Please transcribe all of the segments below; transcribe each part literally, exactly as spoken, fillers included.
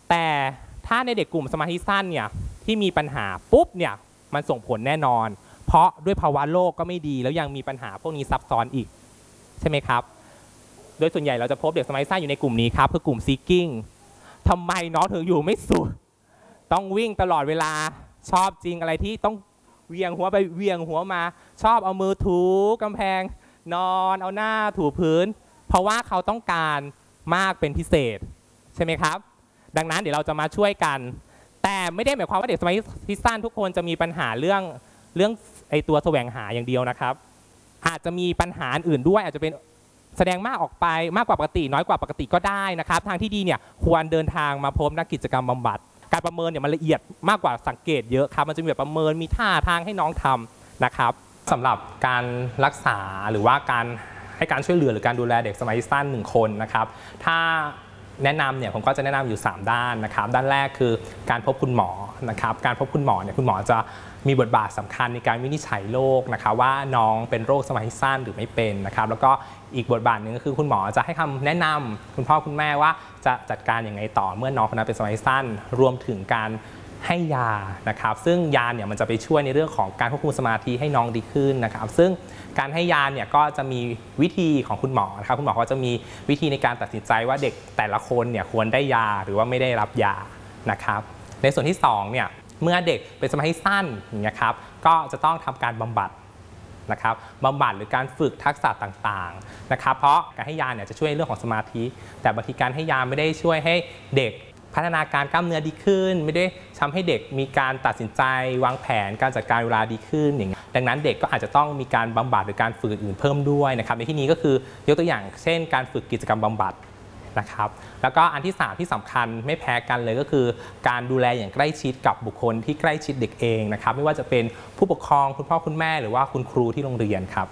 แต่ถ้าในเด็กกลุ่มสมาธิสั้นเนี่ยที่มีปัญหาปุ๊บเนี่ยมันส่งผลแน่นอนเพราะด้วยภาวะโลกก็ไม่ดีแล้วยังมีปัญหาพวกนี้ซับซ้อนอีกใช่ไหมครับโดยส่วนใหญ่เราจะพบเด็กสมาธิสั้นอยู่ในกลุ่มนี้ครับคือกลุ่ม seeking ทำไมน้องถึงอยู่ไม่สุดต้องวิ่งตลอดเวลาชอบจริงอะไรที่ต้องเวียงหัวไปเวียงหัวมาชอบเอามือถูกำแพงนอนเอาหน้าถูพื้นเพราะว่าเขาต้องการมากเป็นพิเศษใช่ไหมครับดังนั้นเดี๋ยวเราจะมาช่วยกันแต่ไม่ได้หมายความว่าเด็กสมาธิสั้นทุกคนจะมีปัญหาเรื่องเรื่องไอตัวแสวงหาอย่างเดียวนะครับอาจจะมีปัญหาอื่นด้วยอาจจะเป็นแสดงมากออกไปมากกว่าปกติน้อยกว่าปกติก็ได้นะครับทางที่ดีเนี่ยควรเดินทางมาพบนักกิจกรรมบำบัดการประเมินเนี่ยมันละเอียดมากกว่าสังเกตเยอะครับมันจะมีแบบประเมินมีท่าทางให้น้องทำนะครับสำหรับการรักษาหรือว่าการให้การช่วยเหลือหรือการดูแลเด็กสมาธิสั้นหนึ่งคนนะครับถ้าแนะนำเนี่ยผมก็จะแนะนำอยู่สามด้านนะครับด้านแรกคือการพบคุณหมอนะครับการพบคุณหมอเนี่ยคุณหมอจะมีบทบาทสำคัญในการวินิจฉัยโรคนะครับว่าน้องเป็นโรคสมาธิสั้นหรือไม่เป็นนะครับแล้วก็อีกบทบาทหนึ่งก็คือคุณหมอจะให้คำแนะนำคุณพ่อคุณแม่ว่าจะจัดการอย่างไรต่อเมื่อน้องคนนั้นเป็นสมาธิสั้นรวมถึงการให้ยานะครับซึ่งยาเนี่ยมันจะไปช่วยในเรื่องของการควบคุมสมาธิให้น้องดีขึ้นนะครับซึ่งการให้ยาเนี่ยก็จะมีวิธีของคุณหมอนะครับคุณหมอก็จะมีวิธีในการตัดสินใจว่าเด็กแต่ละคนเนี่ยควรได้ยาหรือว่าไม่ได้รับยานะครับในส่วนที่สองเนี่ยเมื่อเด็กเป็นสมาธิสั้นอย่างเงี้ยครับก็จะต้องทำการบำบัดนะครับบำบัดหรือการฝึกทักษะต่างๆนะครับเพราะการให้ยาเนี่ยจะช่วยในเรื่องของสมาธิแต่บางทีการให้ยาไม่ได้ช่วยให้เด็กพัฒนาการกล้ามเนื้อดีขึ้นไม่ได้ทำให้เด็กมีการตัดสินใจวางแผนการจัดการเวลาดีขึ้นอย่างนี้ดังนั้นเด็กก็อาจจะต้องมีการบำบัดหรือการฝึกอื่นเพิ่มด้วยนะครับในที่นี้ก็คือยกตัวอย่างเช่นการฝึกกิจกรรมบำบัดนะครับแล้วก็อันที่สามที่สำคัญไม่แพ้กันเลยก็คือการดูแลอย่างใกล้ชิดกับบุคคลที่ใกล้ชิดเด็กเองนะครับไม่ว่าจะเป็นผู้ปกครองคุณพ่อคุณแม่หรือว่าคุณครูที่โรงเรียนครับ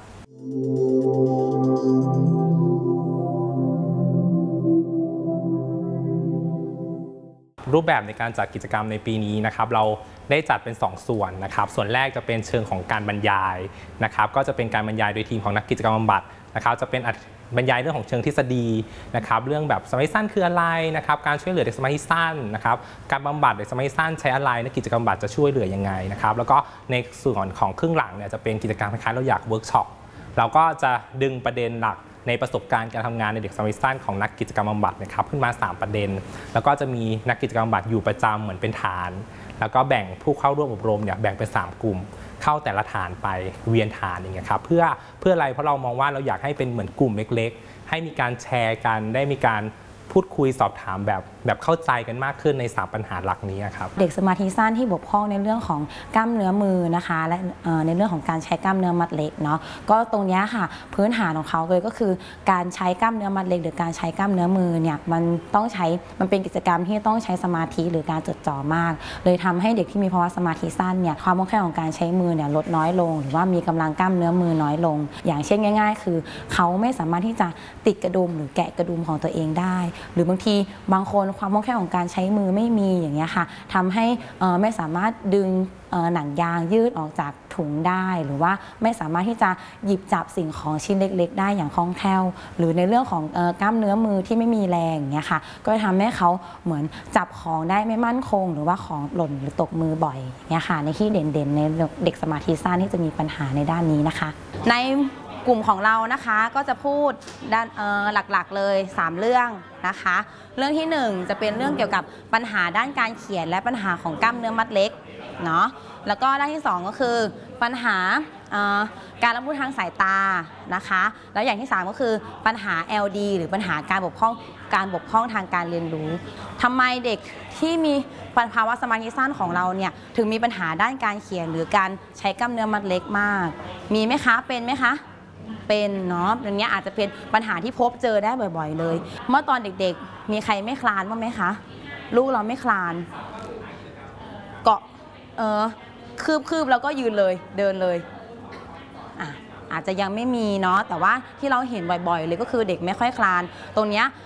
รูปแบบในการจัดกิจกรรมในปีนี้นะครับเราได้จัดเป็นสองส่วนนะครับส่วนแรกจะเป็นเชิงของการบรรยายนะครับก็จะเป็นการบรรยายโดยทีมของนักกิจกรรมบำบัดนะครับจะเป็นบรรยายเรื่องของเชิงทฤษฎีนะครับเรื่องแบบสมาธิสั้นคืออะไรนะครับการช่วยเหลือเด็กสมาธิสั้นนะครับการบำบัดเด็กสมาธิสั้นใช้อะไรนักกิจกรรมบำบัดจะช่วยเหลือยังไงนะครับแล้วก็ในส่วนของครึ่งหลังเนี่ยจะเป็นกิจกรรมคล้ายๆเราอยากเวิร์กช็อปเราก็จะดึงประเด็นหลักในประสบการณ์การทำงานในเด็กสมาธิสั้นของนักกิจกรรมบำบัดนะครับขึ้นมาสามประเด็นแล้วก็จะมีนักกิจกรรมบำบัดอยู่ประจำเหมือนเป็นฐานแล้วก็แบ่งผู้เข้าร่วมอบรมเนี่ยแบ่งเป็นสามกลุ่มเข้าแต่ละฐานไปเวียนฐานอย่างเงี้ยครับเพื่อเพื่ออะไรเพราะเรามองว่าเราอยากให้เป็นเหมือนกลุ่มเล็กๆให้มีการแชร์กันได้มีการพูดคุยสอบถามแบบแบบเข้าใจกันมากขึ้นในสามปัญหาหลักนี้ครับเด็กสมาธิสั้นที่บกพร่องในเรื่องของกล้ามเนื้อมือนะคะและในเรื่องของการใช้กล้ามเนื้อมัดเล็กเนาะก็ตรงนี้ค่ะพื้นฐานของเขาเลยก็คือการใช้กล้ามเนื้อมัดเล็กหรือการใช้กล้ามเนื้อมือเนี่ยมันต้องใช้มันเป็นกิจกรรมที่ต้องใช้สมาธิหรือการจดจ่อมากเลยทำให้เด็กที่มีภาวะสมาธิสั้นเนี่ยความคล่องแคล่วของการใช้มือเนี่ยลดน้อยลงหรือว่ามีกำลังกล้ามเนื้อมือน้อยลงอย่างเช่นง่ายๆคือเขาไม่สามารถที่จะติดกระดุมหรือแกะกระดุมของตัวเองได้หรือบางทีบางคนความคล่องแคล่วของการใช้มือไม่มีอย่างเงี้ยค่ะทำให้ไม่สามารถดึงหนังยางยืดออกจากถุงได้หรือว่าไม่สามารถที่จะหยิบจับสิ่งของชิ้นเล็กๆได้อย่างคล่องแคล่วหรือในเรื่องของกล้ามเนื้อมือที่ไม่มีแรงอย่างเงี้ยค่ะก็ทำให้เขาเหมือนจับของได้ไม่มั่นคงหรือว่าของหล่นหรือตกมือบ่อยอย่างเงี้ยค่ะในที่เด่นๆในเด็กสมาธิสั้นที่จะมีปัญหาในด้านนี้นะคะในกลุ่มของเรานะคะก็จะพูดด้านหลักๆเลยสามเรื่องนะคะเรื่องที่หนึ่งจะเป็นเรื่องเกี่ยวกับปัญหาด้านการเขียนและปัญหาของกล้ามเนื้อมัดเล็กเนาะแล้วก็ด้านที่สองก็คือปัญหาการรับรู้ทางสายตานะคะแล้วอย่างที่สามก็คือปัญหา แอล ดี หรือปัญหาการบกพร่องการบกพร่องทางการเรียนรู้ทำไมเด็กที่มีภาวะสมาธิสั้นของเราเนี่ยถึงมีปัญหาด้านการเขียนหรือการใช้กล้ามเนื้อมัดเล็กมากมีไหมคะเป็นไหมคะเป็นเนาะอย่างเงี้ยอาจจะเป็นปัญหาที่พบเจอได้บ่อยๆเลยเมื่อตอนเด็กๆมีใครไม่คลานบ้างไหมคะลูกเราไม่คลานเกาะเออคืบคืบแล้วก็ยืนเลยเดินเลยอ่ะอาจจะยังไม่มีเนาะแต่ว่าที่เราเห็นบ่อยๆเลยก็คือเด็กไม่ค่อยคลานตรงเนี้ย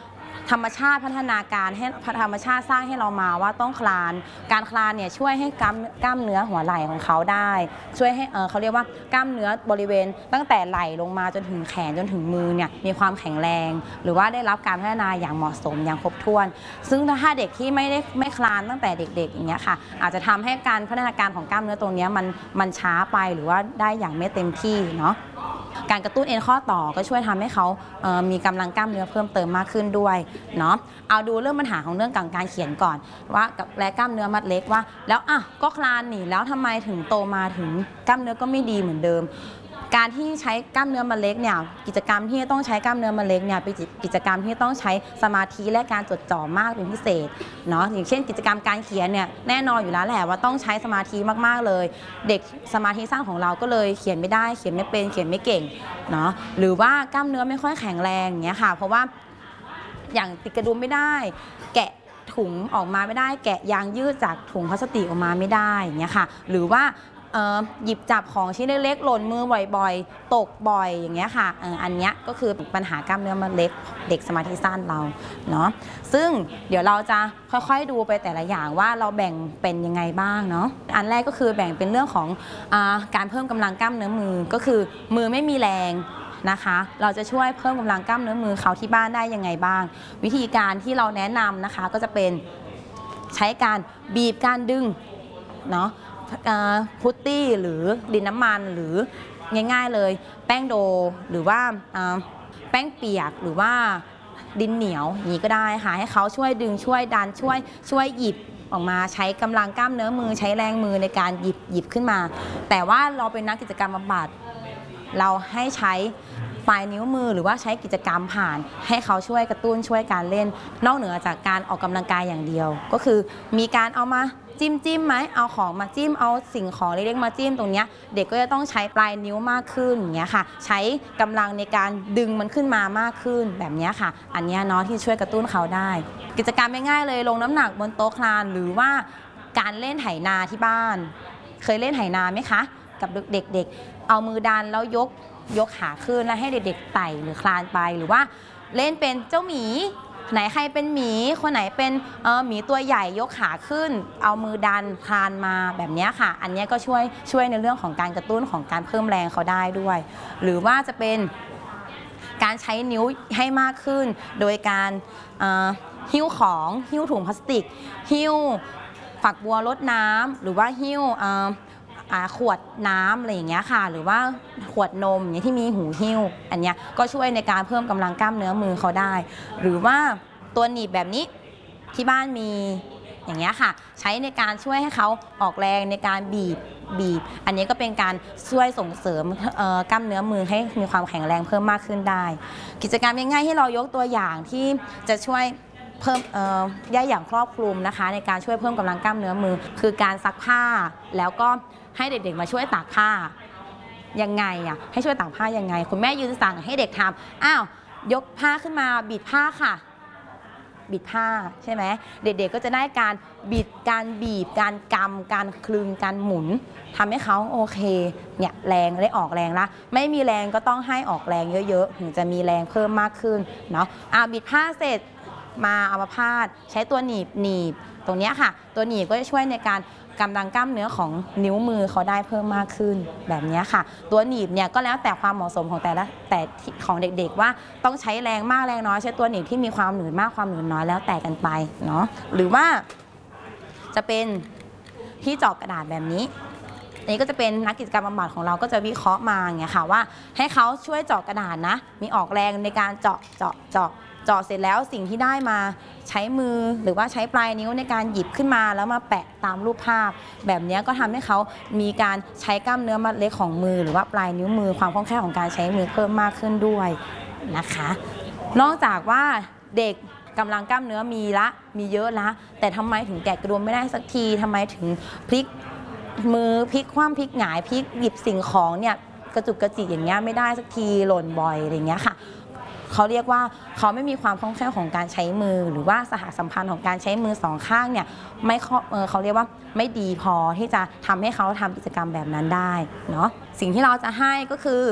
ธรรมชาติพัฒนาการให้ธรรมชาติสร้างให้เรามาว่าต้องคลานการคลานเนี่ยช่วยให้กล้ามกล้ามเนื้อหัวไหล่ของเขาได้ช่วยให้เออเขาเรียกว่ากล้ามเนื้อบริเวณตั้งแต่ไหล่ลงมาจนถึงแขนจนถึงมือเนี่ยมีความแข็งแรงหรือว่าได้รับการพัฒนาอย่างเหมาะสมอย่างครบถ้วนซึ่งถ้าเด็กที่ไม่ได้ไม่คลานตั้งแต่เด็กๆอย่างเงี้ยค่ะอาจจะทำให้การพัฒนาการของกล้ามเนื้อตรงนี้มันมันช้าไปหรือว่าได้อย่างไม่เต็มที่เนาะการกระตุ้นเอ็นข้อต่อก็ช่วยทำให้เขาเอ่อมีกำลังกล้ามเนื้อเพิ่มเติมมากขึ้นด้วยเนาะเอาดูเรื่องปัญหาของเรื่องการเขียนก่อนว่ากับและกล้ามเนื้อมัดเล็กว่าแล้วอ่ะก็คลานหนีแล้วทำไมถึงโตมาถึงกล้ามเนื้อก็ไม่ดีเหมือนเดิมการที่ใช้กล้ามเนื้อมัดเล็กเนี่ยกิจกรรมที่ต้องใช้กล้ามเนื้อมัดเล็กเนี่ยเป็นกิจกรรมที่ต้องใช้สมาธิและการจดจ่อมากเป็นพิเศษเนาะอย่างเช่นกิจกรรมการเขียนเนี่ยแน่นอนอยู่แล้วแหละว่าต้องใช้สมาธิมากๆเลยเด็กสมาธิสั้นของเราก็เลยเขียนไม่ได้เขียนไม่เป็นเขียนไม่เก่งเนาะหรือว่ากล้ามเนื้อไม่ค่อยแข็งแรงอย่างเงี้ยค่ะเพราะว่าอย่างติดกระดุมไม่ได้แกะถุงออกมาไม่ได้แกะยางยืดจากถุงพลาสติกออกมาไม่ได้อย่างเงี้ยค่ะหรือว่าหยิบจับของชิ้นเล็กๆหล่นมือบ่อยๆตกบ่อยอย่างเงี้ยค่ะอันเนี้ยก็คือปัญหากล้ามเนื้อมัดเล็กเด็กสมาธิสั้นเราเนาะซึ่งเดี๋ยวเราจะค่อยๆดูไปแต่ละอย่างว่าเราแบ่งเป็นยังไงบ้างเนาะอันแรกก็คือแบ่งเป็นเรื่องของอ่าการเพิ่มกำลังกล้ามเนื้อมือก็คือมือไม่มีแรงนะคะเราจะช่วยเพิ่มกำลังกล้ามเนื้อมือเขาที่บ้านได้ยังไงบ้างวิธีการที่เราแนะนำนะคะก็จะเป็นใช้การบีบการดึงเนาะพุตตี้หรือดินน้ำมันหรือง่ายๆเลยแป้งโดหรือว่าแป้งเปียกหรือว่าดินเหนียวอย่างนี้ก็ได้ค่ะให้เขาช่วยดึงช่วยดันช่วยช่วยหยิบออกมาใช้กำลังกล้ามเนื้อมือใช้แรงมือในการหยิบหยิบขึ้นมาแต่ว่าเราเป็นนักกิจกรรมบำบัดเราให้ใช้ปลายนิ้วมือหรือว่าใช้กิจกรรมผ่านให้เขาช่วยกระตุ้นช่วยการเล่นนอกเหนือจากการออกกำลังกายอย่างเดียวก็คือมีการเอามาจิ้มจิ้มไหมเอาของมาจิ้มเอาสิ่งของเล็กๆมาจิ้มตรงนี้เด็กก็จะต้องใช้ปลายนิ้วมากขึ้นอย่างเงี้ยค่ะใช้กำลังในการดึงมันขึ้นมามากขึ้นแบบนี้ค่ะอันนี้เนาะที่ช่วยกระตุ้นเขาได้กิจกรรมง่ายๆเลยลงน้ำหนักบนโต๊ะคลานหรือว่าการเล่นไถนาที่บ้านเคยเล่นไถนาไหมคะกับเด็กๆเอามือดันแล้วยกยกขาขึ้นแล้วให้เด็กๆไต่หรือคลานไปหรือว่าเล่นเป็นเจ้าหมีไหนใครเป็นหมีคนไหนเป็นหมีตัวใหญ่ยกขาขึ้นเอามือดันคลานมาแบบนี้ค่ะอันนี้ก็ช่วยช่วยในเรื่องของการกระตุ้นของการเพิ่มแรงเขาได้ด้วยหรือว่าจะเป็นการใช้นิ้วให้มากขึ้นโดยการหิ้วของหิ้วถุงพลาสติกหิ้วฝักบัวรดน้ำหรือว่าหิ้วขวดน้ำอะไรอย่างเงี้ยค่ะหรือว่าขวดนมอย่างเงี้ยที่มีหูหิ้วอันเนี้ยก็ช่วยในการเพิ่มกำลังกล้ามเนื้อมือเขาได้หรือว่าตัวหนีบแบบนี้ที่บ้านมีอย่างเงี้ยค่ะใช้ในการช่วยให้เขาออกแรงในการบีบบีบอันนี้ก็เป็นการช่วยส่งเสริมกล้ามเนื้อมือให้มีความแข็งแรงเพิ่มมากขึ้นได้กิจกรรมง่ายๆที่เรายกตัวอย่างที่จะช่วยเพิ่มย่อยอย่างครอบคลุมนะคะในการช่วยเพิ่มกำลังกล้ามเนื้อมือคือการซักผ้าแล้วก็ให้เด็กๆมาช่วยตากผ้ายังไงอ่ะให้ช่วยตากผ้ายังไงคุณแม่ยืนสั่งให้เด็กทำอ้าวยกผ้าขึ้นมาบิดผ้าค่ะบิดผ้าใช่ไหมเด็กๆก็จะได้การบิดการบีบการกำการคลึงการหมุนทำให้เขาโอเคเนี่ยแรงได้ออกแรงละไม่มีแรงก็ต้องให้ออกแรงเยอะๆถึงจะมีแรงเพิ่มมากขึ้นเนาะอ่าบิดผ้าเสร็จมาเอามาพาดใช้ตัวหนีบหนีบตรงนี้ค่ะตัวหนีบก็จะช่วยในการกำลังกล้ามเนื้อของนิ้วมือเขาได้เพิ่มมากขึ้นแบบนี้ค่ะตัวหนีบเนี่ยก็แล้วแต่ความเหมาะสมของแต่ละแต่ของเด็กๆว่าต้องใช้แรงมากแรงน้อยใช้ตัวหนีบที่มีความหนืดมากความหนืดน้อยแล้วแต่กันไปเนาะหรือว่าจะเป็นที่เจาะกระดาษแบบนี้อันนี้ก็จะเป็นนักกิจกรรมบำบัดของเราก็จะวิเคราะห์มาอย่างเงี้ยค่ะว่าให้เขาช่วยเจาะกระดาษนะมีออกแรงในการเจาะเจาะเจาะเจาะเสร็จแล้วสิ่งที่ได้มาใช้มือหรือว่าใช้ปลายนิ้วในการหยิบขึ้นมาแล้วมาแปะตามรูปภาพแบบนี้ก็ทำให้เขามีการใช้กล้ามเนื้อมัดเล็กของมือหรือว่าปลายนิ้วมือความคล่องแคล่วของการใช้มือเพิ่มมากขึ้นด้วยนะคะนอกจากว่าเด็กกำลังกล้ามเนื้อมีละมีเยอะละแต่ทำไมถึงแกะกระดุมไม่ได้สักทีทำไมถึงพลิกมือพลิกคว่ำพลิกหงายพลิกหยิบสิ่งของเนี่ยกระจุกกระจิกอย่างเงี้ยไม่ได้สักทีหล่นบ่อยอะไรเงี้ยค่ะเขาเรียกว่าเขาไม่มีความคล่องแคล่วของการใช้มือหรือว่าสหสัมพันธ์ของการใช้มือสองข้างเนี่ยไม่เขาเรียกว่าไม่ดีพอที่จะทำให้เขาทำกิจกรรมแบบนั้นได้เนาะสิ่งที่เราจะให้ก็คือ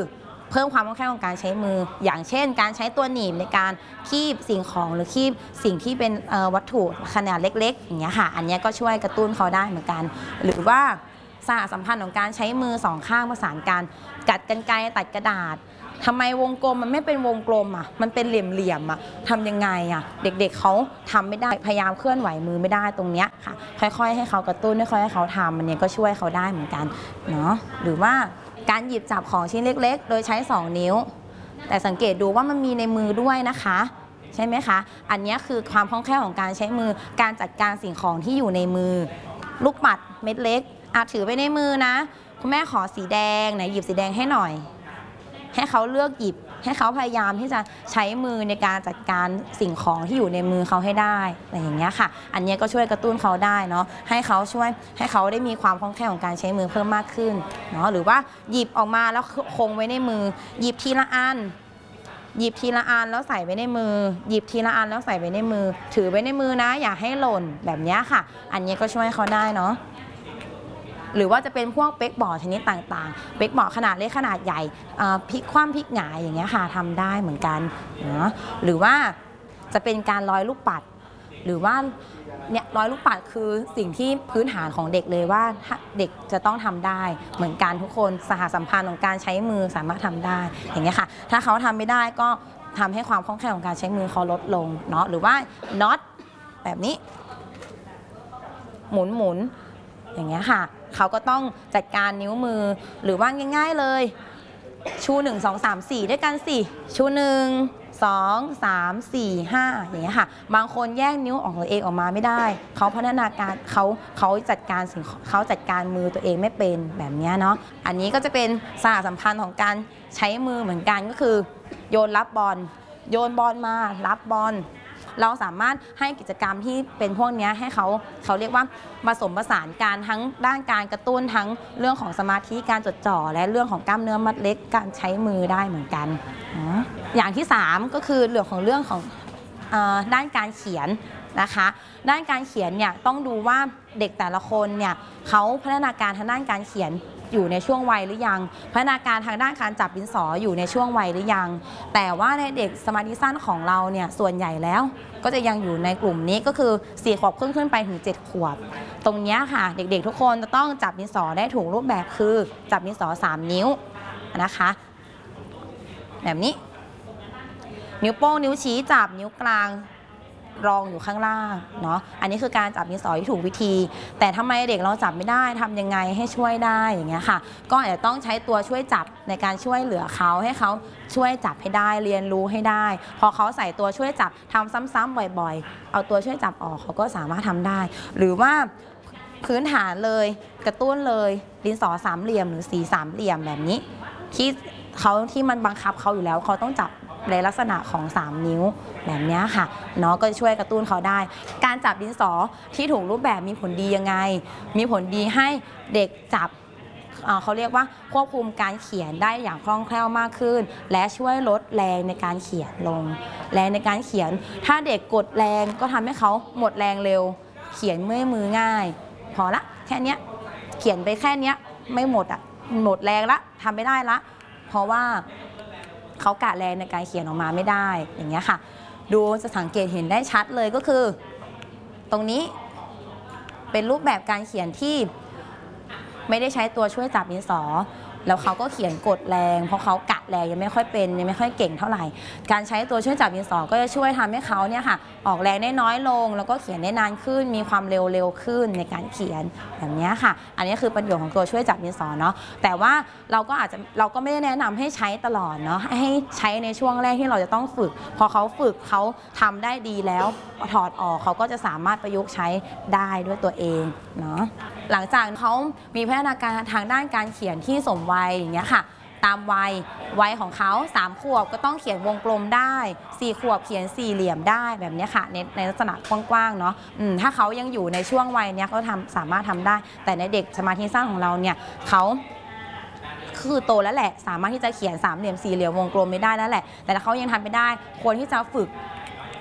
เพิ่มความคล่องแคล่วของการใช้มืออย่างเช่นการใช้ตัวหนีบในการคีบสิ่งของหรือคีบสิ่งที่เป็นวัตถุขนาดเล็กๆอย่างเงี้ยค่ะอันนี้ก็ช่วยกระตุ้นเขาได้เหมือนกันหรือว่าสหสัมพันธ์ของการใช้มือสองข้างประสานกันกัดกรรไกรตัดกระดาษทำไมวงกลมมันไม่เป็นวงกลมอ่ะมันเป็นเหลี่ยมๆอ่ะทำยังไงอ่ะเด็กๆ เเขาทำไม่ได้พยายามเคลื่อนไหวมือไม่ได้ตรงเนี้ยค่ะค่อยๆให้เขากระตุ้นค่อยๆให้เขาทำมันเนี้ยก็ช่วยเขาได้เหมือนกันเนาะหรือว่าการหยิบจับของชิ้นเล็กๆโดยใช้สองนิ้วแต่สังเกตดูว่ามันมีในมือด้วยนะคะใช่ไหมคะอันนี้คือความคล่องแคล่วของการใช้มือการจัดการสิ่งของที่อยู่ในมือลูกปัดเม็ดเล็กอาถือไปในมือนะคุณแม่ขอสีแดงไหนหยิบสีแดงให้หน่อยให้เขาเลือกหยิบให้เขาพยายามที่จะใช้มือในการจัดการสิ่งของที่อยู่ในมือเขาให้ได้อะไรอย่างเงี้ยค่ะอันนี้ก็ช่วยกระตุ้นเขาได้เนาะให้เขาช่วยให้เขาได้มีความคล่องแคล่วของการใช้มือเพิ่มมากขึ้นเนาะหรือว่าหยิบออกมาแล้วคงไว้ในมือหยิบทีละอันหยิบทีละอันแล้วใส่ไว้ในมือหยิบทีละอันแล้วใส่ไว้ในมือถือไว้ในมือนะอย่าให้หล่นแบบนี้ค่ะอันนี้ก็ช่วยเขาได้เนาะหรือว่าจะเป็นพวกเป๊กบอร์ดชนิดต่างๆเป๊กบอร์ดขนาดเล็กขนาดใหญ่พลิกคว่ำพลิกหงายอย่างเงี้ยค่ะทำได้เหมือนกันเนาะหรือว่าจะเป็นการร้อยลูกปัดหรือว่าเนี่ยร้อยลูกปัดคือสิ่งที่พื้นฐานของเด็กเลยว่าเด็กจะต้องทำได้เหมือนกันทุกคนสหสัมพันธ์ของการใช้มือสามารถทำได้อย่างเงี้ยค่ะถ้าเขาทำไม่ได้ก็ทำให้ความคล่องแคล่วของการใช้มือเขาลดลงเนาะหรือว่าน็อตแบบนี้หมุนหมุนอย่างเงี้ยค่ะเขาก็ต้องจัดการนิ้วมือหรือว่าง่ายๆเลยชูหนึ่ง สอง สาม สี่ด้วยกันสิชูหนึ่ง สอง สาม สี่ ห้าอย่างเงี้ยค่ะบางคนแยกนิ้วออกตัวเองออกมาไม่ได้เขาพัฒนาการเขาเขาจัดการสิ่งเขาจัดการมือตัวเองไม่เป็นแบบนี้เนาะอันนี้ก็จะเป็นสหสัมพันธ์ของการใช้มือเหมือนกันก็คือโยนรับบอลโยนบอลมารับบอลเราสามารถให้กิจกรรมที่เป็นพวกนี้ให้เขาเขาเรียกว่าผสมผสานการทั้งด้านการกระตุ้นทั้งเรื่องของสมาธิการจดจ่อและเรื่องของกล้ามเนื้อมัดเล็กการใช้มือได้เหมือนกันอย่างที่สามก็คือเรื่องของเรื่องของด้านการเขียนนะคะด้านการเขียนเนี่ยต้องดูว่าเด็กแต่ละคนเนี่ยเขาพัฒนาการทางด้านการเขียนอยู่ในช่วงวัยหรือยังพัฒนาการทางด้านการจับดินสออยู่ในช่วงวัยหรือยังแต่ว่าในเด็กสมาธิสั้นของเราเนี่ยส่วนใหญ่แล้วก็จะยังอยู่ในกลุ่มนี้ก็คือสี่ขวบขึ้นขึ้นไปถึงเจ็ดขวบตรงนี้ค่ะเด็กๆทุกคนจะต้องจับดินสอได้ถูกรูปแบบคือจับดินสอสามนิ้วนะคะแบบนี้นิ้วโป้งนิ้วชี้จับนิ้วกลางรองอยู่ข้างล่างเนาะอันนี้คือการจับดินสอที่ถูกวิธีแต่ทำไมเด็กเราจับไม่ได้ทำยังไงให้ช่วยได้อย่างเงี้ยค่ะก็อาจจะต้องใช้ตัวช่วยจับในการช่วยเหลือเขาให้เขาช่วยจับให้ได้เรียนรู้ให้ได้พอเขาใส่ตัวช่วยจับทำซ้ำๆบ่อยๆเอาตัวช่วยจับออกเขาก็สามารถทำได้หรือว่าพื้นฐานเลยกระตุ้นเลยดินสอสามเหลี่ยมหรือสีสามเหลี่ยมแบบนี้ที่เขาที่มันบังคับเขาอยู่แล้วเขาต้องจับในลักษณะของสามนิ้วแบบนี้ค่ะเนาะก็ช่วยกระตุ้นเขาได้การจับดินสอที่ถูกรูปแบบมีผลดียังไงมีผลดีให้เด็กจับเขาเรียกว่าควบคุมการเขียนได้อย่างคล่องแคล่วมากขึ้นและช่วยลดแรงในการเขียนลงแรงในการเขียนถ้าเด็กกดแรงก็ทำให้เขาหมดแรงเร็วเขียนเมื่อยมือง่ายพอละแค่นี้เขียนไปแค่นี้ไม่หมดอ่ะหมดแรงละทำไม่ได้ละเพราะว่าเขากะแรงในการเขียนออกมาไม่ได้อย่างเงี้ยค่ะดูจะสังเกตเห็นได้ชัดเลยก็คือตรงนี้เป็นรูปแบบการเขียนที่ไม่ได้ใช้ตัวช่วยจับดินสอแล้วเขาก็เขียนกดแรงเพราะเขากะแรงยังไม่ค่อยเป็นยังไม่ค่อยเก่งเท่าไหร่การใช้ตัวช่วยจับดินสอก็จะช่วยทำให้เขาเนี่ยค่ะออกแรงได้น้อยลงแล้วก็เขียนได้นานขึ้นมีความเร็วเร็วขึ้นในการเขียนแบบนี้ค่ะอันนี้คือประโยชน์ของตัวช่วยจับดินสอเนาะแต่ว่าเราก็อาจจะเราก็ไม่ได้แนะนำให้ใช้ตลอดเนาะให้ใช้ในช่วงแรกที่เราจะต้องฝึกพอเขาฝึกเขาทำได้ดีแล้วถอดออกเขาก็จะสามารถประยุกต์ใช้ได้ด้วยตัวเองเนาะหลังจากเขามีพัฒนาการทางด้านการเขียนที่สมวัยอย่างเงี้ยค่ะตามวัยวัยของเขาสามขวบก็ต้องเขียนวงกลมได้สี่ขวบเขียนสี่เหลี่ยมได้แบบนี้ค่ะในในลักษณะกว้างๆเนาะถ้าเขายังอยู่ในช่วงวัยเนี้ยเขาทำสามารถทำได้แต่ในเด็กสมาธิสั้นของเราเนี่ยเขาคือโตแล้วแหละสามารถที่จะเขียนสามเหลี่ยมสี่เหลี่ยมวงกลมไม่ได้แล้วแหละแต่ถ้าเขายังทำไม่ได้ควรที่จะฝึก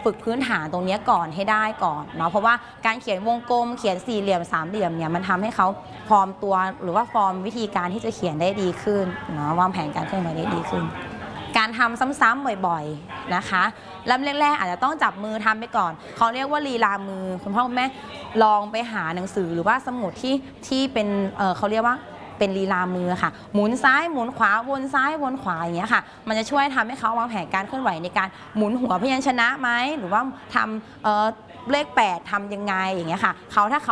ฝึกพื้นฐานตรงนี้ก่อนให้ได้ก่อนเนาะเพราะว่าการเขียนวงกลมเขียนสี่เหลี่ยมสามเหลี่ยมเนี่ยมันทำให้เขาฟอร์มตัวหรือว่าฟอร์มวิธีการที่จะเขียนได้ดีขึ้นเนาะวางแผนการเคลื่อนไหวได้ดีขึ้นการทำซ้ำๆบ่อยๆนะคะเริ่มแรกๆอาจจะต้องจับมือทำไปก่อนเขาเรียกว่าลีลามือคุณพ่อคุณแม่ลองไปหาหนังสือหรือว่าสมุดที่ที่เป็นเอ่อเขาเรียกว่าเป็นลีลามือค่ะหมุนซ้ายหมุนขวาวนซ้ายวนขวาอย่างเงี้ยค่ะมันจะช่วยทำให้เขาวางแผนการเคลื่อนไหวในการหมุนหัวพยัญชนะไหมหรือว่าทำเอ่อเลขแปดทำยังไงอย่างเงี้ยค่ะเขาถ้าเขา